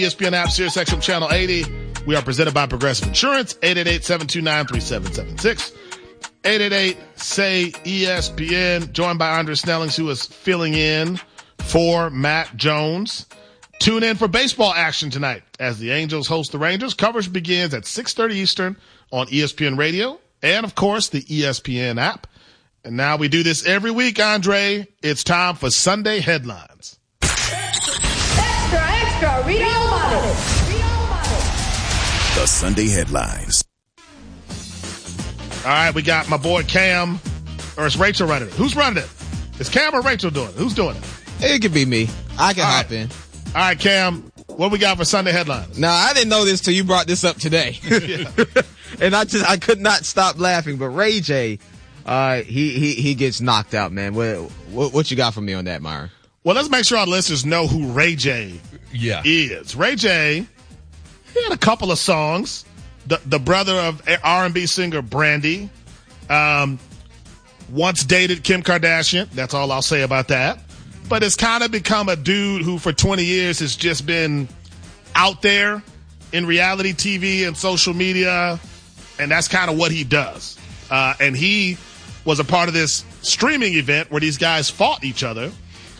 ESPN app, SiriusXM Channel 80. We are presented by Progressive Insurance, 888-729-3776. 888-SAY-ESPN. Joined by Andre Snellings, who is filling in for Matt Jones. Tune in for baseball action tonight as the Angels host the Rangers. Coverage begins at 6:30 Eastern on ESPN Radio and, of course, the ESPN app. And now we do this every week, Andre. It's time for Sunday Headlines. Extra, read all about it. The Sunday Headlines. All right, we got my boy Cam, or is Rachel running it? Who's running it? Is Cam or Rachel doing it? Who's doing it? It could be me. I can hop in. All right, Cam, what we got for Sunday Headlines? Now, I didn't know this till you brought this up today. And I could not stop laughing, but Ray J, he gets knocked out, man. What you got for me on that, Myron? Well, let's make sure our listeners know who Ray J is. Ray J, he had a couple of songs. The brother of R&B singer Brandy, once dated Kim Kardashian. That's all I'll say about that. But it's kind of become a dude who for 20 years has just been out there in reality TV and social media, and that's kind of what he does. And he was a part of this streaming event where these guys fought each other.